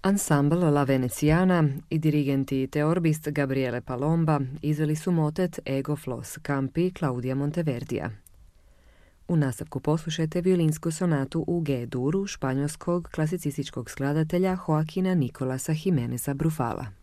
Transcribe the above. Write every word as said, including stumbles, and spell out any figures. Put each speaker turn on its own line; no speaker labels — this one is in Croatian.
Ensemble La Veneziana i dirigenti teorbist Gabriele Palomba izveli su motet Ego Flos Campi Claudia Monteverdija. U nastavku poslušajte violinsku sonatu u G-duru španjolskog klasicističkog skladatelja Joaquina Nicolasa Jimeneza Brufala.